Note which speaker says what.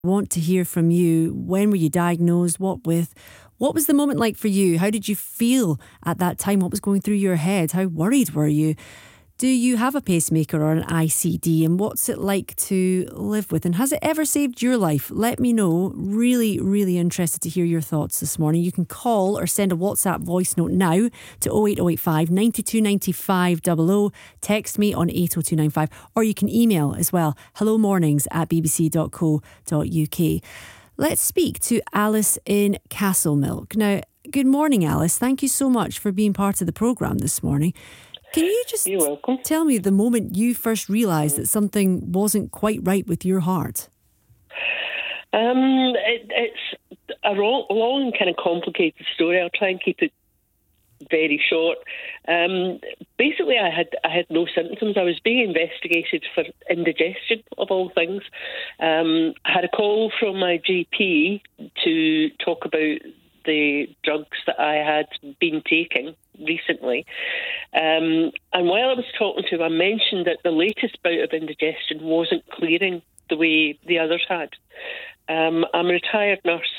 Speaker 1: Want to hear from you. When were you diagnosed? What with? What was the moment like for you? How did you feel at that time? What was going through your head? How worried were you? Do you have a pacemaker or an ICD? And what's it like to live with? And has it ever saved your life? Let me know. Really, really interested to hear your thoughts this morning. You can call or send a WhatsApp voice note now to 08085 92 95 00. Text me on 80295. Or you can email as well. hellomornings@bbc.co.uk. Let's speak to Alice in Castlemilk. Now, good morning, Alice. Thank you so much for being part of the programme this morning. Can you just tell me the moment you first realised that something wasn't quite right with your heart?
Speaker 2: It's a long, kind of complicated story. I'll try and keep it very short. Basically, I had no symptoms. I was being investigated for indigestion, of all things. I had a call from my GP to talk about the drugs that I had been taking recently. And while I was talking to him, I mentioned that the latest bout of indigestion wasn't clearing the way the others had. I'm a retired nurse,